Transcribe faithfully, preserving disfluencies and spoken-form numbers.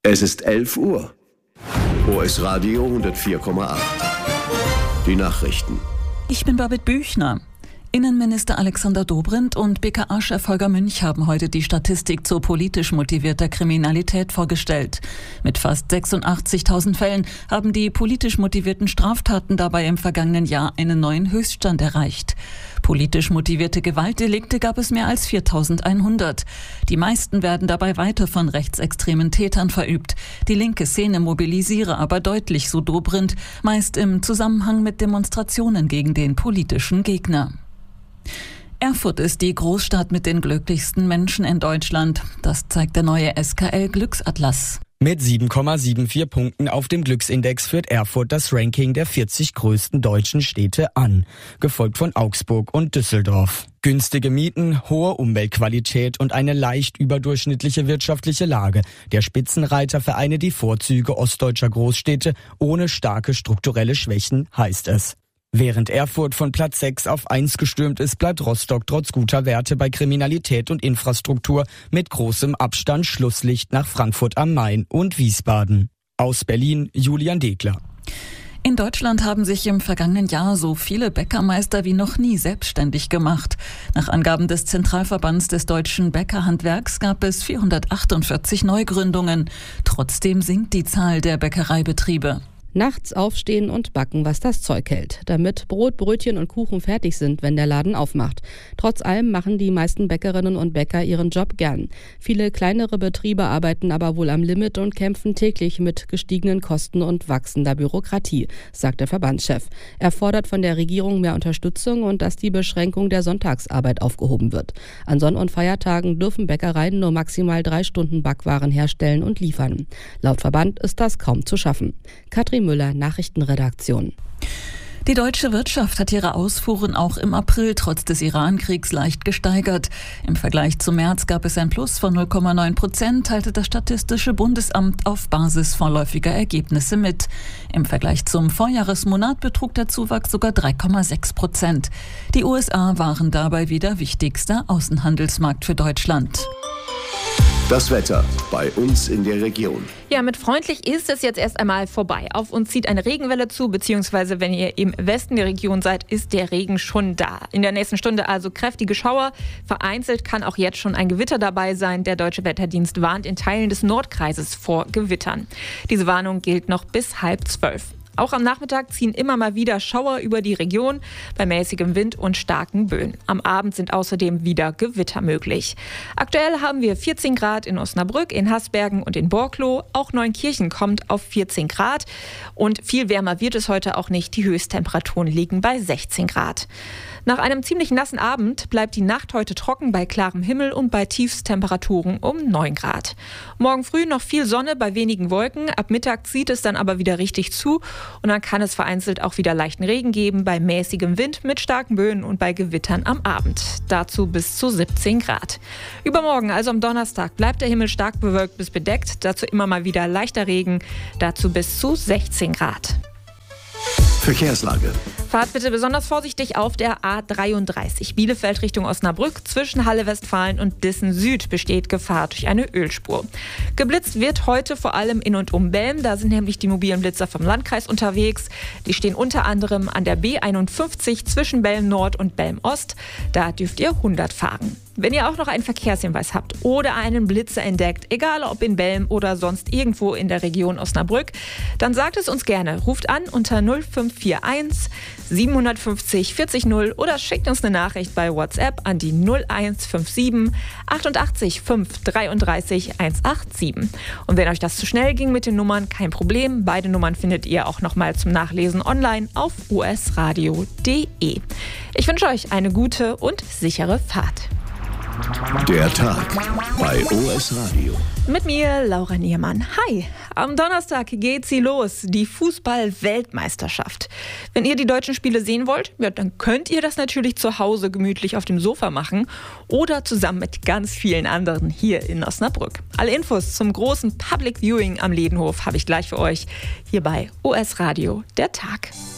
Es ist elf Uhr. O S Radio hundertvier Komma acht. Die Nachrichten. Ich bin Babette Büchner. Innenminister Alexander Dobrindt und B K A-Chef Holger Münch haben heute die Statistik zu politisch motivierter Kriminalität vorgestellt. Mit fast sechsundachtzigtausend Fällen haben die politisch motivierten Straftaten dabei im vergangenen Jahr einen neuen Höchststand erreicht. Politisch motivierte Gewaltdelikte gab es mehr als viertausendeinhundert. Die meisten werden dabei weiter von rechtsextremen Tätern verübt. Die linke Szene mobilisiere aber deutlich, so Dobrindt, meist im Zusammenhang mit Demonstrationen gegen den politischen Gegner. Erfurt ist die Großstadt mit den glücklichsten Menschen in Deutschland. Das zeigt der neue S K L-Glücksatlas. Mit sieben Komma vierundsiebzig Punkten auf dem Glücksindex führt Erfurt das Ranking der vierzig größten deutschen Städte an, gefolgt von Augsburg und Düsseldorf. Günstige Mieten, hohe Umweltqualität und eine leicht überdurchschnittliche wirtschaftliche Lage. Der Spitzenreiter vereine die Vorzüge ostdeutscher Großstädte ohne starke strukturelle Schwächen, heißt es. Während Erfurt von Platz sechs auf eins gestürmt ist, bleibt Rostock trotz guter Werte bei Kriminalität und Infrastruktur mit großem Abstand Schlusslicht nach Frankfurt am Main und Wiesbaden. Aus Berlin, Julian Degler. In Deutschland haben sich im vergangenen Jahr so viele Bäckermeister wie noch nie selbstständig gemacht. Nach Angaben des Zentralverbands des deutschen Bäckerhandwerks gab es vierhundertachtundvierzig Neugründungen. Trotzdem sinkt die Zahl der Bäckereibetriebe. Nachts aufstehen und backen, was das Zeug hält, damit Brot, Brötchen und Kuchen fertig sind, wenn der Laden aufmacht. Trotz allem machen die meisten Bäckerinnen und Bäcker ihren Job gern. Viele kleinere Betriebe arbeiten aber wohl am Limit und kämpfen täglich mit gestiegenen Kosten und wachsender Bürokratie, sagt der Verbandschef. Er fordert von der Regierung mehr Unterstützung und dass die Beschränkung der Sonntagsarbeit aufgehoben wird. An Sonn- und Feiertagen dürfen Bäckereien nur maximal drei Stunden Backwaren herstellen und liefern. Laut Verband ist das kaum zu schaffen. Katrin Müller, Nachrichtenredaktion. Die deutsche Wirtschaft hat ihre Ausfuhren auch im April trotz des Iran-Kriegs leicht gesteigert. Im Vergleich zum März gab es ein Plus von null Komma neun Prozent, teilte das Statistische Bundesamt auf Basis vorläufiger Ergebnisse mit. Im Vergleich zum Vorjahresmonat betrug der Zuwachs sogar drei Komma sechs Prozent. Die U S A waren dabei wieder wichtigster Außenhandelsmarkt für Deutschland. Das Wetter bei uns in der Region. Ja, mit freundlich ist es jetzt erst einmal vorbei. Auf uns zieht eine Regenwelle zu, beziehungsweise wenn ihr im Westen der Region seid, ist der Regen schon da. In der nächsten Stunde also kräftige Schauer. Vereinzelt kann auch jetzt schon ein Gewitter dabei sein. Der Deutsche Wetterdienst warnt in Teilen des Nordkreises vor Gewittern. Diese Warnung gilt noch bis halb zwölf. Auch am Nachmittag ziehen immer mal wieder Schauer über die Region bei mäßigem Wind und starken Böen. Am Abend sind außerdem wieder Gewitter möglich. Aktuell haben wir vierzehn Grad in Osnabrück, in Hasbergen und in Borkloh. Auch Neunkirchen kommt auf vierzehn Grad. Und viel wärmer wird es heute auch nicht. Die Höchsttemperaturen liegen bei sechzehn Grad. Nach einem ziemlich nassen Abend bleibt die Nacht heute trocken bei klarem Himmel und bei Tiefstemperaturen um neun Grad. Morgen früh noch viel Sonne bei wenigen Wolken. Ab Mittag zieht es dann aber wieder richtig zu. Und dann kann es vereinzelt auch wieder leichten Regen geben bei mäßigem Wind mit starken Böen und bei Gewittern am Abend. Dazu bis zu siebzehn Grad. Übermorgen, also am Donnerstag, bleibt der Himmel stark bewölkt bis bedeckt. Dazu immer mal wieder leichter Regen. Dazu bis zu sechzehn Grad. Verkehrslage. Fahrt bitte besonders vorsichtig auf der A dreiunddreißig. Bielefeld Richtung Osnabrück. Zwischen Halle Westfalen und Dissen Süd besteht Gefahr durch eine Ölspur. Geblitzt wird heute vor allem in und um Belm. Da sind nämlich die mobilen Blitzer vom Landkreis unterwegs. Die stehen unter anderem an der B einundfünfzig zwischen Belm Nord und Belm Ost. Da dürft ihr hundert fahren. Wenn ihr auch noch einen Verkehrshinweis habt oder einen Blitzer entdeckt, egal ob in Belm oder sonst irgendwo in der Region Osnabrück, dann sagt es uns gerne. Ruft an unter null fünf vier eins siebenhundertfünfzig vierzig null oder schickt uns eine Nachricht bei WhatsApp an die null eins fünf sieben achtundachtzig fünf dreiunddreißig hundertsiebenundachtzig. Und wenn euch das zu schnell ging mit den Nummern, kein Problem. Beide Nummern findet ihr auch nochmal zum Nachlesen online auf u s radio punkt d e. Ich wünsche euch eine gute und sichere Fahrt. Der Tag bei O S Radio. Mit mir, Laura Niermann. Hi, am Donnerstag geht sie los, die Fußball-Weltmeisterschaft. Wenn ihr die deutschen Spiele sehen wollt, ja, dann könnt ihr das natürlich zu Hause gemütlich auf dem Sofa machen oder zusammen mit ganz vielen anderen hier in Osnabrück. Alle Infos zum großen Public Viewing am Ledenhof habe ich gleich für euch hier bei O S Radio, der Tag.